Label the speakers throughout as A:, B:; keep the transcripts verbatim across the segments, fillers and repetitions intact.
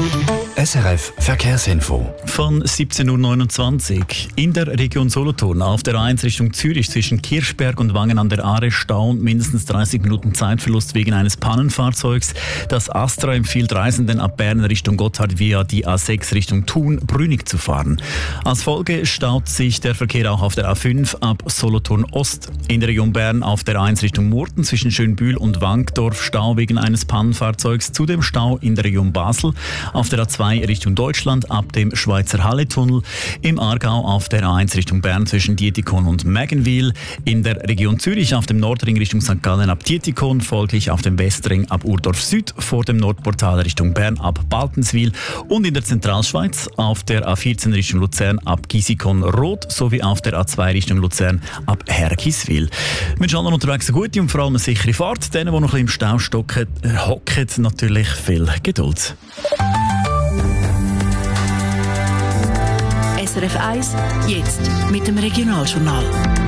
A: S R F Verkehrsinfo.
B: Von siebzehn Uhr neunundzwanzig. In der Region Solothurn auf der A eins Richtung Zürich zwischen Kirchberg und Wangen an der Aare Stau und mindestens dreißig Minuten Zeitverlust wegen eines Pannenfahrzeugs. Das Astra empfiehlt Reisenden ab Bern Richtung Gotthard via die A sechs Richtung Thun-Brünig zu fahren. Als Folge staut sich der Verkehr auch auf der A fünf ab Solothurn Ost. In der Region Bern auf der A eins Richtung Murten zwischen Schönbühl und Wankdorf Stau wegen eines Pannenfahrzeugs. Zudem Stau in der Region Basel auf der A zwei Richtung Deutschland ab dem Schweizer Halletunnel, im Aargau auf der A eins Richtung Bern zwischen Dietikon und Mägenwil, in der Region Zürich auf dem Nordring Richtung Sankt Gallen ab Dietikon, folglich auf dem Westring ab Urdorf Süd, vor dem Nordportal Richtung Bern ab Baltenswil und in der Zentralschweiz auf der A vierzehn Richtung Luzern ab Gisikon Rot sowie auf der A zwei Richtung Luzern ab Hergiswil. Wir wünschen allen unterwegs eine gute und vor allem eine sichere Fahrt. Denen, die noch ein bisschen im Stau stocken, hocken, natürlich viel Geduld.
C: S R F eins, jetzt mit dem Regionaljournal.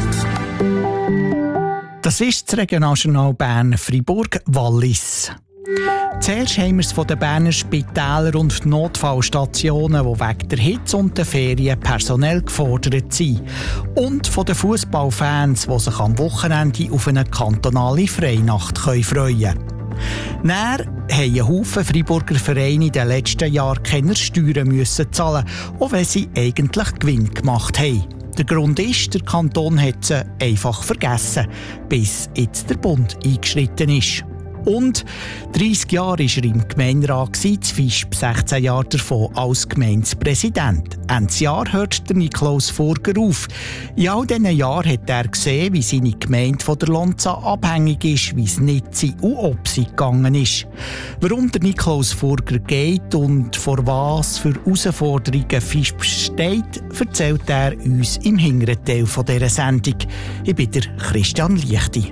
D: Das ist das Regionaljournal Bern-Fribourg-Wallis. Zuerst haben wir es von den Berner Spitälern und Notfallstationen, die wegen der Hitze und der Ferien personell gefordert sind. Und von den Fußballfans, die sich am Wochenende auf eine kantonale Freinacht freuen können. Dann haben ein Haufen Freiburger Vereine in den letzten Jahren keine Steuern müssen zahlen, auch wenn sie eigentlich Gewinn gemacht haben. Der Grund ist, der Kanton hat sie einfach vergessen, bis jetzt der Bund eingeschritten ist. Und dreissig Jahre war er im Gemeinderat, das Fischb sechzehn Jahre davon als Gemeindepräsident. Ende Jahr hört der Niklaus Furger auf. In all diesen Jahren hat er gesehen, wie seine Gemeinde von der Lonza abhängig ist, wie es nicht sie und ob sie gegangen ist. Warum der Niklaus Furger geht und vor was für Herausforderungen Fischb steht, erzählt er uns im hinteren Teil dieser Sendung. Ich bin der Christian Liechti.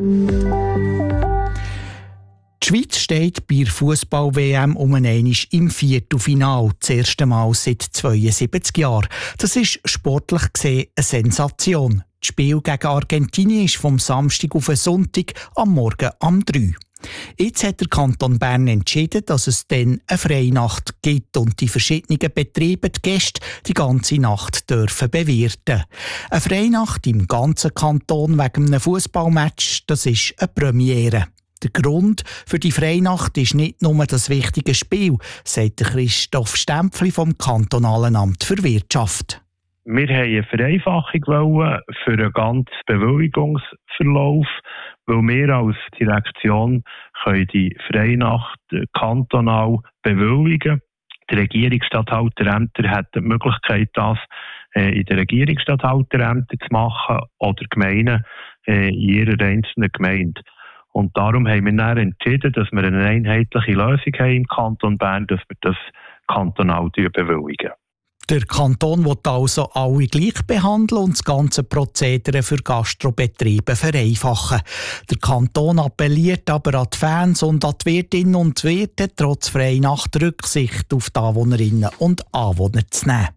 D: Die Schweiz steht bei der Fußball-W M um einmal im Viertelfinale, das erste Mal seit zweiundsiebzig Jahren. Das ist sportlich gesehen eine Sensation. Das Spiel gegen Argentinien ist vom Samstag auf den Sonntag am Morgen um drei. Jetzt hat der Kanton Bern entschieden, dass es dann eine Freinacht gibt und die verschiedenen Betriebe die Gäste die ganze Nacht dürfen bewirten. Eine Freinacht im ganzen Kanton wegen einem Fußballmatch, das ist eine Premiere. Der Grund für die Freinacht ist nicht nur das wichtige Spiel, sagt Christoph Stempfli vom Kantonalen Amt für Wirtschaft.
E: Wir wollten eine Vereinfachung für einen ganzen Bewilligungsverlauf, weil wir als Direktion können die Freinacht kantonal bewilligen. Die Regierungsstatthalterämter haben die Möglichkeit, das in den Regierungsstatthalterämtern zu machen oder Gemeinden in ihrer einzelnen Gemeinde. Und darum haben wir dann entschieden, dass wir eine einheitliche Lösung haben im Kanton Bern, dass wir das kantonal bewilligen.
D: Der Kanton will also alle gleich behandeln und das ganze Prozedere für Gastrobetriebe vereinfachen. Der Kanton appelliert aber an die Fans und an die Wirtinnen und Wirte, trotz Freinacht Rücksicht auf die Anwohnerinnen und Anwohner zu nehmen.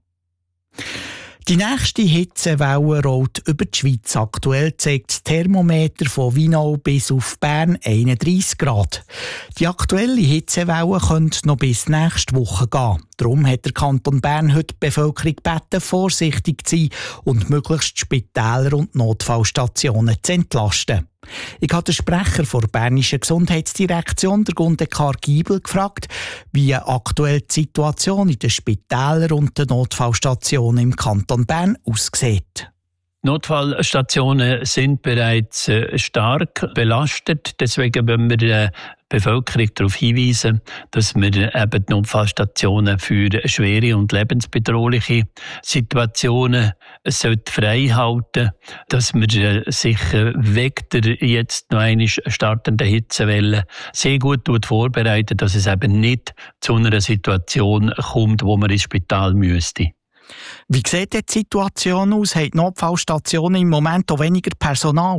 D: Die nächste Hitzewelle rollt über die Schweiz. Aktuell zeigt das Thermometer von Winau bis auf Bern einunddreissig Grad. Die aktuelle Hitzewelle könnte noch bis nächste Woche gehen. Darum hat der Kanton Bern heute die Bevölkerung gebeten, vorsichtig zu sein und möglichst die Spitäler und Notfallstationen zu entlasten. Ich habe den Sprecher der Bernischen Gesundheitsdirektion, der Gundekar Giebel, gefragt, wie aktuell die Situation in den Spitälern und den Notfallstationen im Kanton Bern aussieht.
F: Notfallstationen sind bereits äh, stark belastet. Deswegen wollen wir die Bevölkerung darauf hinweisen, dass wir eben die Notfallstationen für schwere und lebensbedrohliche Situationen frei halten, dass wir sich weg der jetzt noch einmal startenden Hitzewelle sehr gut vorbereiten, dass es eben nicht zu einer Situation kommt, wo man ins Spital müsste.
D: Wie sieht die Situation aus? Haben die Notfallstationen im Moment auch weniger Personal?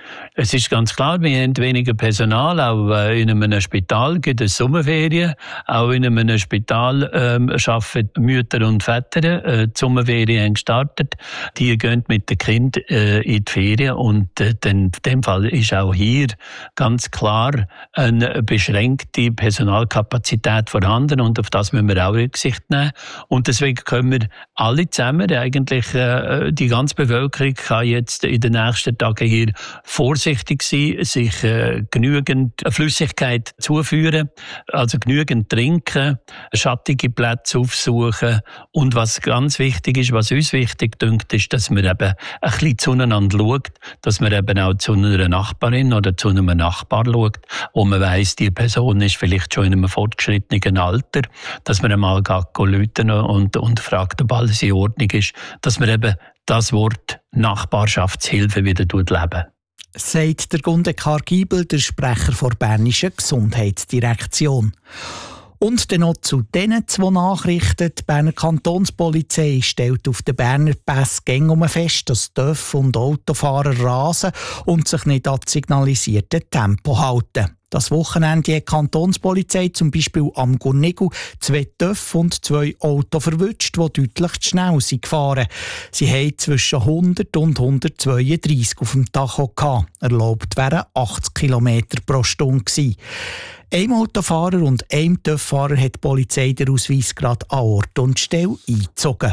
F: Es ist ganz klar, wir haben weniger Personal. Auch in einem Spital gibt es Sommerferien. Auch in einem Spital ähm, arbeiten Mütter und Väter. Äh, die Sommerferien haben gestartet. Die gehen mit den Kindern äh, in die Ferien. Und äh, in dem Fall ist auch hier ganz klar eine beschränkte Personalkapazität vorhanden. Und auf das müssen wir auch Rücksicht nehmen. Und deswegen können wir alle zusammen, eigentlich äh, die ganze Bevölkerung kann jetzt in den nächsten Tagen hier vorsichtig sein, sich äh, genügend Flüssigkeit zuführen, also genügend trinken, schattige Plätze aufsuchen und was ganz wichtig ist, was uns wichtig dünkt, ist, dass man eben ein bisschen zueinander schaut, dass man eben auch zu einer Nachbarin oder zu einem Nachbar schaut, wo man weiss, die Person ist vielleicht schon in einem fortgeschrittenen Alter, dass man einmal rufen und, und fragt, ob alles in Ordnung ist, dass man eben das Wort Nachbarschaftshilfe wieder leben.
D: Sagt der Gundekar Giebel, der Sprecher der Bernischen Gesundheitsdirektion. Und dann noch zu diesen zwei Nachrichten. Die Berner Kantonspolizei stellt auf den Berner Pässen gängig fest, dass Töff und Autofahrer rasen und sich nicht an das signalisierte Tempo halten. Das Wochenende hat die Kantonspolizei zum Beispiel am Gurnigel zwei Töff und zwei Autos verwünscht, die deutlich zu schnell sind gefahren. Sie hatten zwischen hundert und hundertzweiunddreissig auf dem Tacho gehabt. Erlaubt wären achtzig Kilometer pro Stunde gewesen. Einem Autofahrer und einem Töfffahrer hat die Polizei den Ausweis gerade an Ort und Stelle eingezogen.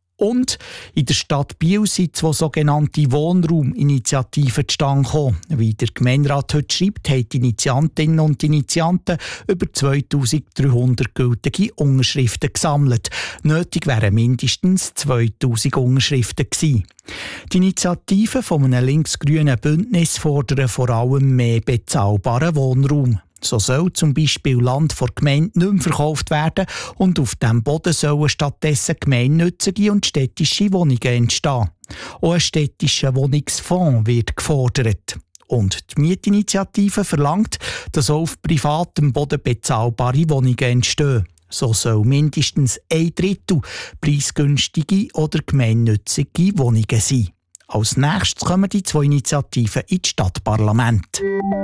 D: Und in der Stadt Biel sind zwei sogenannte Wohnrauminitiativen zustande gekommen. Wie der Gemeinderat heute schreibt, haben die Initiantinnen und Initianten über zweitausenddreihundert gültige Unterschriften gesammelt. Nötig wären mindestens zweitausend Unterschriften gewesen. Die Initiativen von einem links-grünen Bündnis fordern vor allem mehr bezahlbaren Wohnraum. So soll zum Beispiel Land vor Gemeinde nicht mehr verkauft werden und auf diesem Boden sollen stattdessen gemeinnützige und städtische Wohnungen entstehen. Auch ein städtischer Wohnungsfonds wird gefordert. Und die Mietinitiative verlangt, dass auch auf privatem Boden bezahlbare Wohnungen entstehen. So soll mindestens ein Drittel preisgünstige oder gemeinnützige Wohnungen sein. Als nächstes kommen die zwei Initiativen ins Stadtparlament.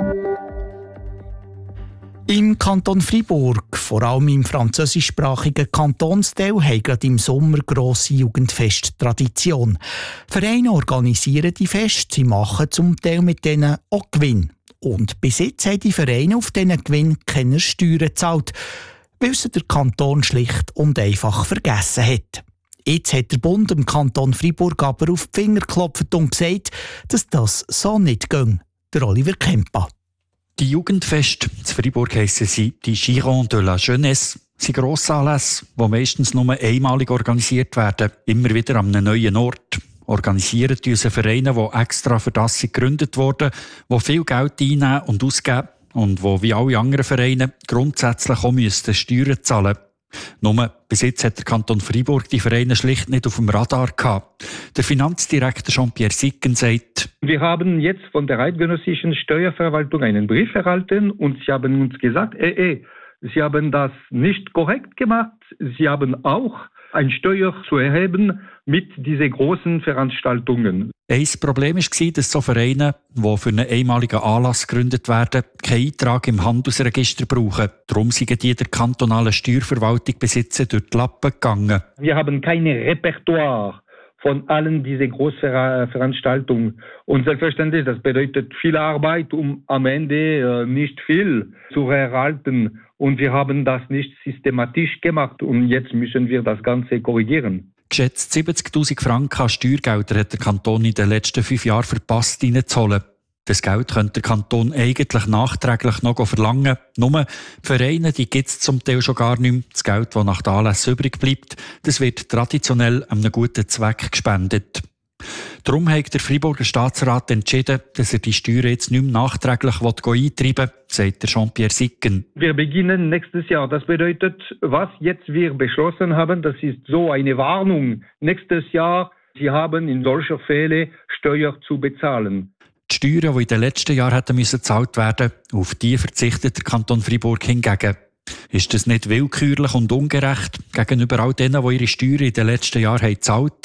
D: Im Kanton Fribourg, vor allem im französischsprachigen Kantonsteil, haben gerade im Sommer grosse Jugendfest-Tradition. Vereine organisieren die Feste, sie machen zum Teil mit denen auch Gewinn. Und bis jetzt haben die Vereine auf diesen Gewinn keine Steuern gezahlt, weil sie der Kanton schlicht und einfach vergessen hat. Jetzt hat der Bund dem Kanton Fribourg aber auf die Finger geklopft und gesagt, dass das so nicht ging. Der Oliver Kempa.
G: Die Jugendfeste in Fribourg heissen sie die Giron de la Jeunesse. Sie sind Grossanlässe, die meistens nur einmalig organisiert werden, immer wieder an einem neuen Ort. Organisieren unsere Vereine, die extra für das gegründet wurden, die viel Geld einnehmen und ausgeben und die, wie alle anderen Vereine, grundsätzlich auch müssen Steuern zahlen müssen. Nur bis jetzt hat der Kanton Fribourg die Vereine schlicht nicht auf dem Radar gehabt. Der Finanzdirektor Jean-Pierre Sicken sagt:
H: Wir haben jetzt von der eidgenössischen Steuerverwaltung einen Brief erhalten und sie haben uns gesagt, eh, eh, sie haben das nicht korrekt gemacht. Sie haben auch eine Steuer zu erheben mit diesen großen Veranstaltungen.
G: Ein Problem war, dass so Vereine, die für einen einmaligen Anlass gegründet werden, keinen Eintrag im Handelsregister brauchen. Darum sind die der kantonalen Steuerverwaltung bis jetzt durch die Lappen gegangen.
H: Wir haben kein Repertoire von allen diesen Großveranstaltungen. Und selbstverständlich, das bedeutet viel Arbeit, um am Ende äh, nicht viel zu erhalten. Und wir haben das nicht systematisch gemacht. Und jetzt müssen wir das Ganze korrigieren.
G: Geschätzt siebzigtausend Franken an Steuergelder hat der Kanton in den letzten fünf Jahren verpasst, reinzuholen. Das Geld könnte der Kanton eigentlich nachträglich noch verlangen. Nur die Vereine gibt es zum Teil schon gar nicht mehr. Das Geld, das nach den Anlässen übrig bleibt, das wird traditionell einem guten Zweck gespendet. Darum hat der Friburger Staatsrat entschieden, dass er die Steuern jetzt nicht mehr nachträglich eintreiben will, sagt der Jean-Pierre Sicken.
H: Wir beginnen nächstes Jahr. Das bedeutet, was jetzt wir beschlossen haben, das ist so eine Warnung. Nächstes Jahr, Sie haben in solcher Fälle Steuer zu bezahlen.
G: Die Steuern, die in den letzten Jahren hätten müssen gezahlt werden, auf die verzichtet der Kanton Fribourg hingegen. Ist das nicht willkürlich und ungerecht gegenüber all denen, die ihre Steuern in den letzten Jahren haben gezahlt?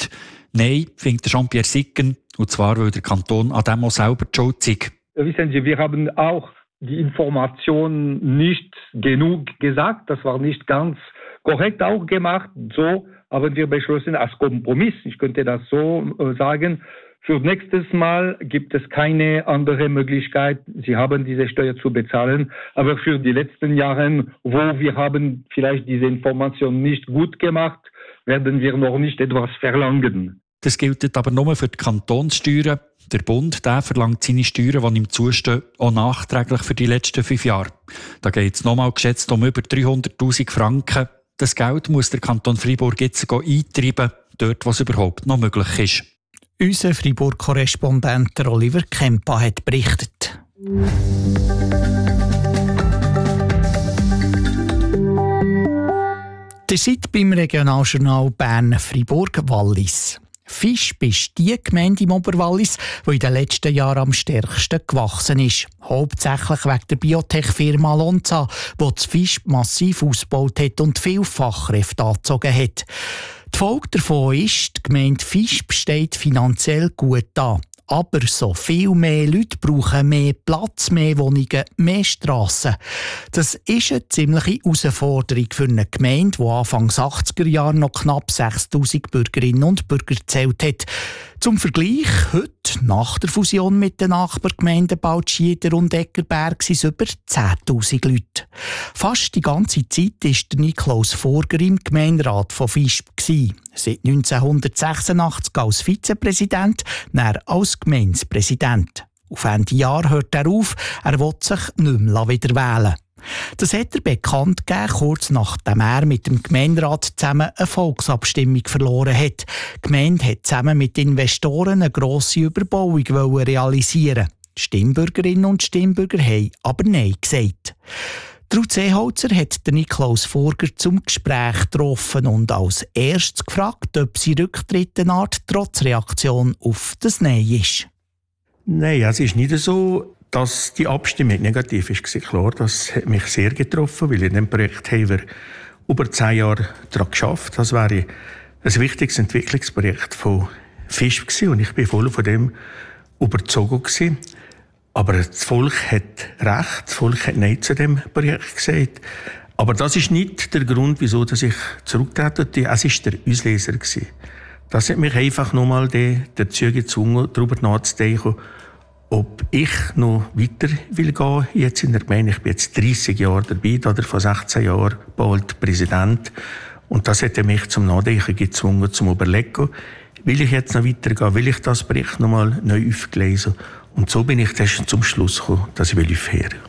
G: Nein, findet Jean-Pierre Sicken, und zwar, weil der Kanton an dem auch selber die Schuld sei.
H: Wissen Sie, wir haben auch die Information nicht genug gesagt. Das war nicht ganz korrekt auch gemacht. So haben wir beschlossen als Kompromiss. Ich könnte das so äh, sagen. Für nächstes Mal gibt es keine andere Möglichkeit. Sie haben diese Steuer zu bezahlen. Aber für die letzten Jahre, wo wir haben vielleicht diese Information nicht gut gemacht, werden wir noch nicht etwas verlangen.
G: Das gilt aber nur für die Kantonssteuern. Der Bund der verlangt seine Steuern, die ihm zustehen, auch nachträglich für die letzten fünf Jahre. Da geht es nochmal geschätzt um über dreihunderttausend Franken. Das Geld muss der Kanton Freiburg jetzt eintreiben, dort, wo es überhaupt noch möglich ist.
D: Unser Freiburg-Korrespondent Oliver Kempa hat berichtet. Ihr seid beim Regionaljournal Bern-Fribourg-Wallis. Fischb ist die Gemeinde im Oberwallis, die in den letzten Jahren am stärksten gewachsen ist. Hauptsächlich wegen der Biotech-Firma Lonza, die das Fischb massiv ausgebaut hat und viele Fachkräfte angezogen hat. Die Folge davon ist, die Gemeinde Fischb steht finanziell gut da. Aber so viel mehr Leute brauchen mehr Platz, mehr Wohnungen, mehr Strassen. Das ist eine ziemliche Herausforderung für eine Gemeinde, die Anfang achtziger Jahre noch knapp sechstausend Bürgerinnen und Bürger gezählt hat. Zum Vergleich, heute, nach der Fusion mit den Nachbargemeinden Baltschieder und Eckerberg, sind es über zehntausend Leute. Fast die ganze Zeit war der Niklaus Furger im Gemeinderat von Fischb. Seit neunzehnhundertsechsundachtzig als Vizepräsident, dann als Gemeindepräsident. Auf Ende Jahr hört er auf, er will sich nicht mehr wieder wählen. Das hat er bekannt gegeben, kurz nachdem er mit dem Gemeinderat zusammen eine Volksabstimmung verloren hat. Die Gemeinde hat zusammen mit Investoren eine grosse Überbauung realisieren. Die Stimmbürgerinnen und Stimmbürger haben aber Nein gesagt. Ruth Seeholzer hat den Niklaus Furger zum Gespräch getroffen und als erstes gefragt, ob sein Rücktritt eine Art Trotzreaktion auf das Nein ist.
I: Nein, es ist nicht so, dass die Abstimmung negativ ist. Klar, das hat mich sehr getroffen, weil in diesem Projekt haben wir über zehn Jahre daran geschafft. Das wäre ein wichtiges Entwicklungsprojekt von Fischb gewesen und ich bin voll von dem überzogen gewesen. Aber das Volk hat Recht, das Volk hat Nein zu dem Projekt gesagt. Aber das ist nicht der Grund, wieso dass ich zurücktrete. Es war der Auslöser. Das hat mich einfach nochmal dazu gezwungen, darüber nachzudenken, ob ich noch weiter will gehen jetzt in der Gemeinde. Ich bin jetzt dreissig Jahre dabei, oder von sechzehn Jahren bald Präsident. Und das hat mich zum Nachdenken gezwungen, zum Überlegen, will ich jetzt noch weitergehen, will ich das Bericht nochmal neu auflesen. Und so bin ich dann zum Schluss gekommen, dass ich aufhören will.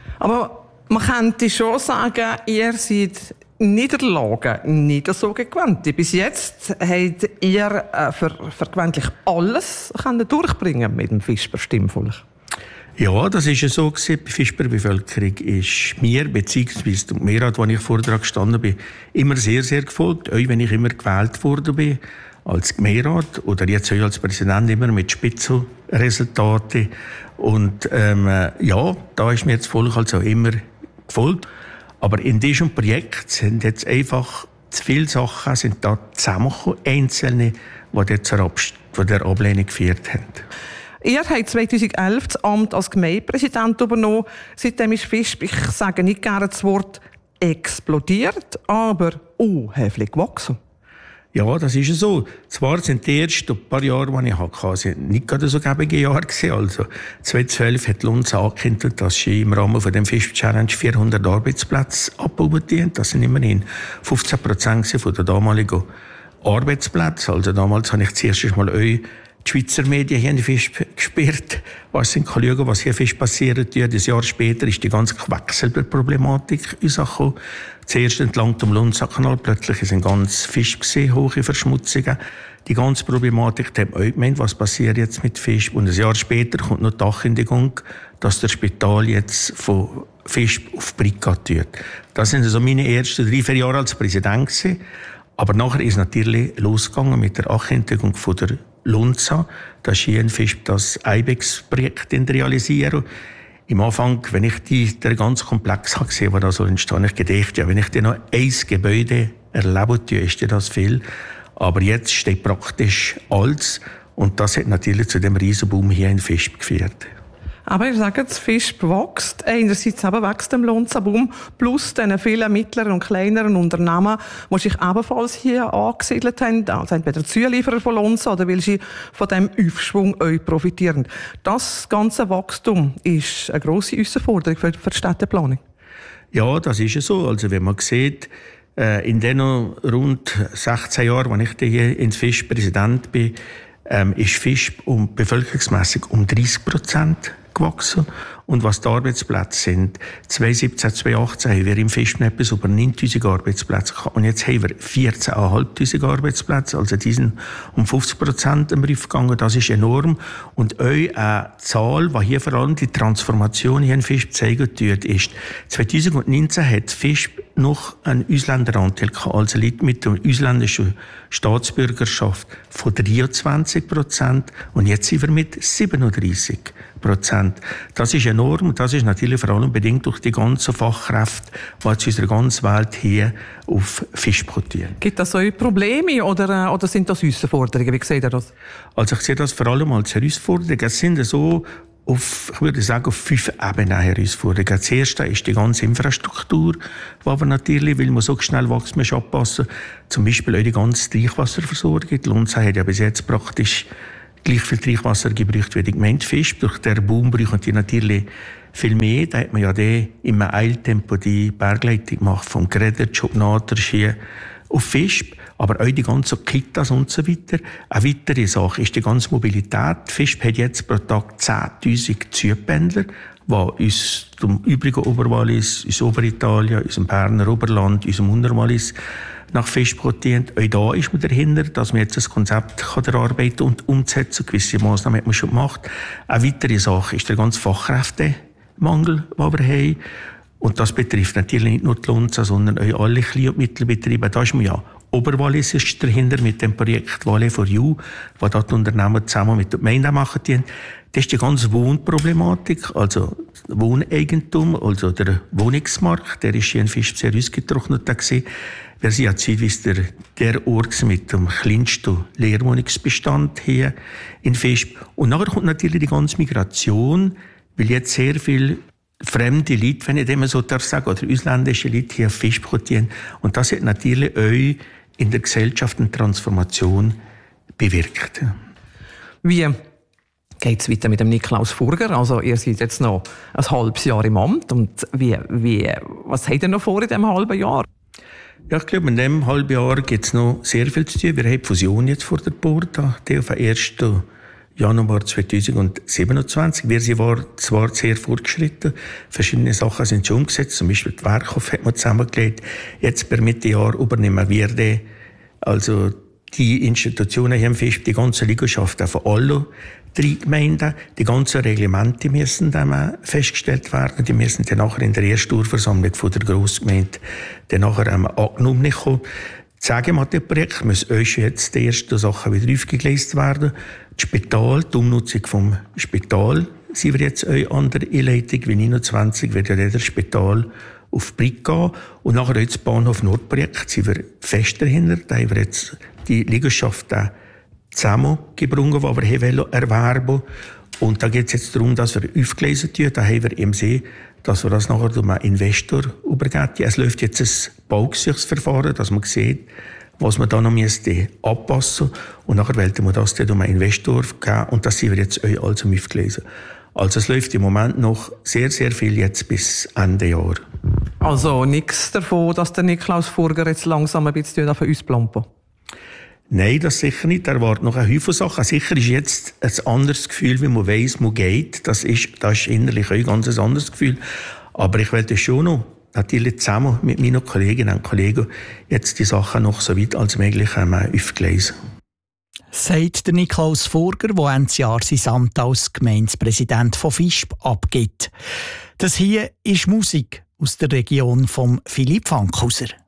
J: Aber man könnte schon sagen, ihr seid Niederlagen nicht so gewandt. Bis jetzt habt ihr äh, für, für gewöhnlich alles können durchbringen mit dem Fischber Stimmvolk.
I: Ja, das ist ja so gewesen. Die Fischber Bevölkerung ist mir, beziehungsweise dem Gemeinderat, wo ich vorher gestanden bin, immer sehr, sehr gefolgt. Auch wenn ich immer gewählt worden bin, als Gemeinderat oder jetzt auch als Präsident immer mit Spitzenresultaten. Und ähm, ja, da ist mir jetzt Volk also immer gefolgt. Aber in diesem Projekt sind jetzt einfach zu viele Sachen sind da zusammengekommen, einzelne, die dort zur Ab- der Ablehnung geführt haben.
J: Ihr habt zweitausendelf das Amt als Gemeindepräsident übernommen. Seitdem ist Fischb, ich sage nicht gerne das Wort explodiert, aber unheimlich gewachsen.
I: Ja, das ist so. Zwar sind die ersten paar Jahre, die ich hatte, nicht gerade so gebige Jahre gewesen. Also zweitausendzwölf hat Lonza angekündigt, dass sie im Rahmen von dem Fischb Challenge vierhundert Arbeitsplätze abbauen. Das sind immerhin fünfzehn Prozent von der damaligen Arbeitsplätze. Also damals habe ich zuerst mal euch die Schweizer Medien hier in Fischb gesperrt. Was sind schauen, was hier Fischb passiert. Ja, ein Jahr später ist die ganze Quecksilberproblematik rausgekommen. Zuerst entlang dem Lonza-Kanal, plötzlich sind ganz Fischb gesehen, hohe Verschmutzungen. Die ganze Problematik, da haben wir auch gemeint, was passiert jetzt mit Fischb. Und ein Jahr später kommt noch die Ankündigung, dass das Spital jetzt von Fischb auf Brika tut. Das sind also meine ersten drei, vier Jahre als Präsident gewesen. Aber nachher ist natürlich losgegangen mit der Ankündigung von der Lonza, dass hier in Fischb das I B E X-Projekt realisieren. Im Anfang, wenn ich die, der ganzen Komplex habe gesehen, was da so entstanden, ich gedacht, ja, wenn ich dir noch ein Gebäude erleben tue, ist dir das viel. Aber jetzt steht praktisch alles und das hat natürlich zu dem Riesenboom hier in Visp geführt.
J: Aber ihr sagt, das Visp wächst. Einerseits aber wächst dem Lonza-Boom, plus den vielen mittleren und kleineren Unternehmen, die sich ebenfalls hier angesiedelt haben, also entweder Zulieferer von Lonza oder weil sie von diesem Aufschwung euch profitieren. Das ganze Wachstum ist eine grosse Herausforderung für die Städteplanung.
I: Ja, das ist ja so. Also wenn man sieht, in den rund sechzehn Jahren, als ich hier in Visp Präsident bin, ist Visp um bevölkerungsmässig um dreißig Prozent gewachsen. Und was die Arbeitsplätze sind, zweitausendsiebzehn, zweitausendachtzehn haben wir im Visp etwas über neuntausend Arbeitsplätze gehabt. Und jetzt haben wir vierzehntausendfünfhundert Arbeitsplätze. Also die sind um fünfzig Prozent im Riff gegangen. Das ist enorm. Und euch eine Zahl, die hier vor allem die Transformation hier in Visp zeigen tut, ist, zweitausendneunzehn hat Visp noch einen Ausländeranteil gehabt, also Leute mit der ausländischen Staatsbürgerschaft von dreiundzwanzig Prozent. Und jetzt sind wir mit siebenunddreißig Prozent. Das ist enorm und das ist natürlich vor allem bedingt durch die ganzen Fachkräfte, die aus unserer ganzen Welt hier auf Visp rotieren.
J: Gibt das so Probleme oder, oder sind das Herausforderungen? Wie seht ihr das?
I: Also ich sehe das vor allem als Herausforderung. Es sind so auf, ich würde sagen, auf fünf Ebenen Herausforderungen. Das erste ist die ganze Infrastruktur, die aber natürlich, weil man so schnell wächst, man anpassen. Zum Beispiel auch die ganze Trinkwasserversorgung. Die Lonza hat ja bis jetzt praktisch gleich viel Trinkwasser gebraucht wie die Gemeinde Visp. Durch den Boom brauchen die natürlich viel mehr. Da hat man ja dann im Eiltempo die Bergleitung gemacht, vom Greder, Schubnader, hier auf Visp. Aber auch die ganzen Kitas und so weiter. Eine weitere Sache ist die ganze Mobilität. Visp hat jetzt pro Tag zehntausend Zugpendler, die aus dem übrigen Oberwallis, aus Oberitalien, aus dem Berner Oberland, aus dem Unterwallis nach Visp rotieren. Auch da ist man dahinter, dass man jetzt ein Konzept kann erarbeiten und umsetzen. Gewisse Massnahmen hat man schon gemacht. Eine weitere Sache ist der ganze Fachkräftemangel, den wir haben. Und das betrifft natürlich nicht nur die Lonza, sondern auch alle Klein- und Mittelbetriebe. Da ist man ja Oberwallis ist dahinter mit dem Projekt Valley for You, das dort die Unternehmen zusammen mit der Gemeinde machen. Das ist die ganze Wohnproblematik, also Wohneigentum, also der Wohnungsmarkt, der ist hier in Visp sehr ausgetrocknet gewesen. Wir sind ja zeitweise der, der Ort mit dem kleinsten Leerwohnungsbestand hier in Visp. Und nachher kommt natürlich die ganze Migration, weil jetzt sehr viele fremde Leute, wenn ich dem so darf sagen, oder ausländische Leute hier auf Visp rotieren. Und das hat natürlich auch in der Gesellschaft eine Transformation bewirkt.
J: Wie geht es weiter mit dem Niklaus Furger? Also ihr seid jetzt noch ein halbes Jahr im Amt. Und wie, wie, was habt ihr noch vor in diesem halben Jahr?
I: Ja, ich glaube, in diesem halben Jahr gibt es noch sehr viel zu tun. Wir haben die Fusion jetzt vor der Porta, die auf den ersten Januar zweitausendsiebenundzwanzig. Wir sind zwar sehr fortgeschritten, verschiedene Sachen sind schon umgesetzt, zum Beispiel die Werkhof hat man zusammengelegt. Jetzt per Mitte Jahr übernehmen wir die, also die Institutionen hier im Visp, die ganze Liegenschaft von allen drei Gemeinden. Die ganzen Reglemente müssen dann festgestellt werden. Die müssen dann nachher in der ersten Urversammlung von der Grossgemeinde dann nachher angenommen kommen. Sagen wir, das Projekt muss euch jetzt die ersten Sachen wieder aufgegleist werden. Das Spital, die Umnutzung vom Spital, sind wir jetzt euch an der Einleitung. Wie neunundzwanzig wird ja das Spital auf Brick gehen. Und nachher jetzt das Bahnhof Nordprojekt sind wir fest dahinter. Da haben wir jetzt die Liegenschaft zusammengebracht, die wir erwerben wollen. Und da geht es jetzt darum, dass wir aufgelesen tun. Da haben wir eben sehen, dass wir das nachher dem Investor übergeben. Es läuft jetzt ein Baugesuchsverfahren, dass man sieht, was man da noch müsste anpassen müsste. Und nachher wollten wir das dem Investor geben. Und das sind wir jetzt euch also aufgelesen. Also es läuft im Moment noch sehr, sehr viel jetzt bis Ende Jahr.
J: Also nichts davon, dass der Niklaus Furger jetzt langsam ein bisschen von uns plumpen?
I: Nein, das sicher nicht. Er wartet noch eine Haufen Sachen. Sicher ist jetzt ein anderes Gefühl, wie man weiss, man geht. Das ist, das ist innerlich ein ganz anderes Gefühl. Aber ich werde schon noch, natürlich zusammen mit meinen Kolleginnen und Kollegen, jetzt die Sachen noch so weit als möglich aufgleisen.
D: Sagt der Niklaus Furger, der Ende Jahr sein Amt als Gemeindepräsident von Visp abgibt. Das hier ist Musik aus der Region von Philipp Fankhauser.